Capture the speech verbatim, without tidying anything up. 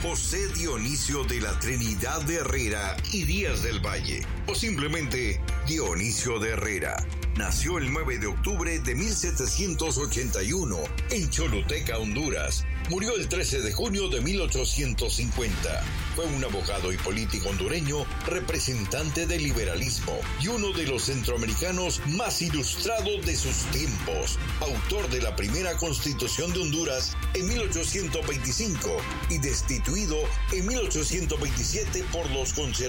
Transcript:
José Dionisio de la Trinidad de Herrera y Díaz del Valle, o simplemente Dionisio de Herrera. Nació el nueve de octubre de mil setecientos ochenta y uno en Choluteca, Honduras. Murió el trece de junio de mil ochocientos cincuenta. Fue un abogado y político hondureño, representante del liberalismo y uno de los centroamericanos más ilustrados de sus tiempos. Autor de la primera Constitución de Honduras en mil ochocientos veinticinco y destituido en mil ochocientos veintisiete por los conservadores